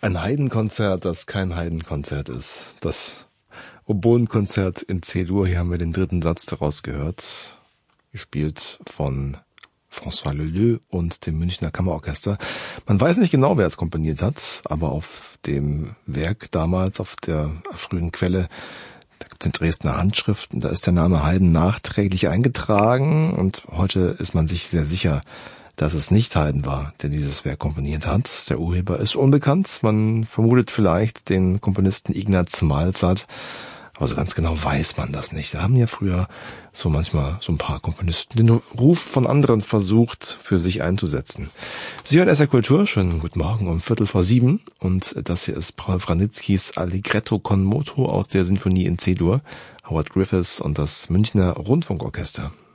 Ein Haydn-Konzert, das kein Haydn-Konzert ist. Das Oboen-Konzert in C-Dur, hier haben wir den dritten Satz daraus gehört. Gespielt von François Leleux und dem Münchner Kammerorchester. Man weiß nicht genau, wer es komponiert hat, aber auf dem Werk damals, auf der frühen Quelle, da gibt es in Dresdner Handschriften, da ist der Name Haydn nachträglich eingetragen und heute ist man sich sehr sicher, dass es nicht Haydn war, der dieses Werk komponiert hat. Der Urheber ist unbekannt. Man vermutet vielleicht den Komponisten Ignaz Malzat, aber so ganz genau weiß man das nicht. Da haben ja früher so manchmal so ein paar Komponisten den Ruf von anderen versucht, für sich einzusetzen. Sie hören SR Kultur, schönen guten Morgen um 6:45 und das hier ist Paul Wranitzkys Allegretto con moto aus der Sinfonie in C-Dur, Howard Griffiths und das Münchner Rundfunkorchester.